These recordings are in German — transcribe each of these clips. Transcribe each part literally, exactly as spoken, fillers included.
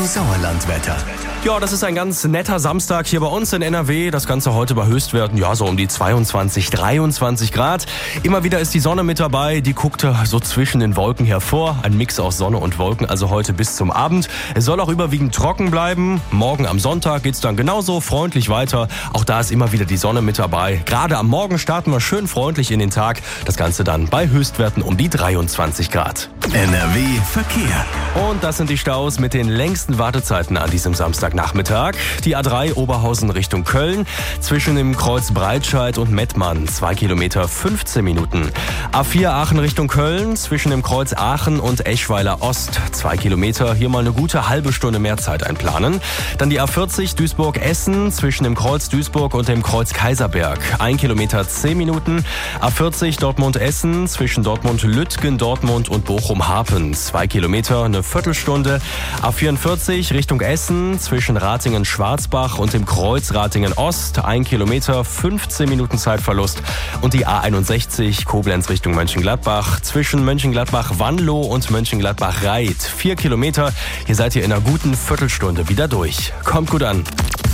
Sauerlandwetter. Ja, das ist ein ganz netter Samstag hier bei uns in N R W. Das Ganze heute bei Höchstwerten, ja, so um die zweiundzwanzig, dreiundzwanzig Grad. Immer wieder ist die Sonne mit dabei, die guckt so zwischen den Wolken hervor. Ein Mix aus Sonne und Wolken, also heute bis zum Abend. Es soll auch überwiegend trocken bleiben. Morgen am Sonntag geht's dann genauso freundlich weiter. Auch da ist immer wieder die Sonne mit dabei. Gerade am Morgen starten wir schön freundlich in den Tag. Das Ganze dann bei Höchstwerten um die dreiundzwanzig Grad. N R W Verkehr. Und das sind die Staus mit den längsten Wartezeiten an diesem Samstagnachmittag. Die A drei Oberhausen Richtung Köln zwischen dem Kreuz Breitscheid und Mettmann, zwei Kilometer fünfzehn Minuten. A vier Aachen Richtung Köln zwischen dem Kreuz Aachen und Eschweiler Ost, zwei Kilometer. Hier mal eine gute halbe Stunde mehr Zeit einplanen. Dann die A vierzig Duisburg-Essen zwischen dem Kreuz Duisburg und dem Kreuz Kaiserberg, ein Kilometer zehn Minuten. A vierzig Dortmund-Essen zwischen Dortmund-Lütgen, Dortmund und Bochum-Hapen, zwei Kilometer, eine Viertelstunde. A vierundvierzig Richtung Essen zwischen Ratingen-Schwarzbach und dem Kreuz Ratingen-Ost, ein Kilometer, fünfzehn Minuten Zeitverlust. Und die A einundsechzig Koblenz Richtung Mönchengladbach zwischen Mönchengladbach-Wanlo und Mönchengladbach-Reit, vier Kilometer. Hier seid ihr in einer guten Viertelstunde wieder durch. Kommt gut an.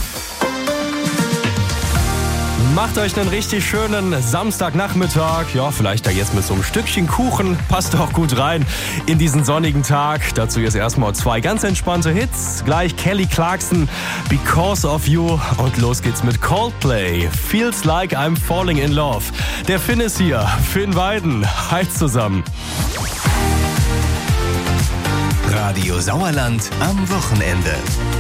Macht euch einen richtig schönen Samstagnachmittag. Ja, vielleicht da jetzt mit so einem Stückchen Kuchen. Passt auch gut rein in diesen sonnigen Tag. Dazu jetzt erstmal zwei ganz entspannte Hits. Gleich Kelly Clarkson, Because of You. Und los geht's mit Coldplay. Feels like I'm falling in love. Der Finn ist hier. Finn Weiden. Hi zusammen. Radio Sauerland am Wochenende.